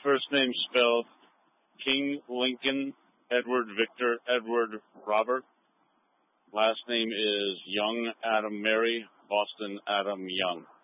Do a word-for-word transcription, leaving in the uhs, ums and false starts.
First name spelled King Lincoln Edward Victor Edward Robert. Last name is Young Adam Mary Boston Adam Young.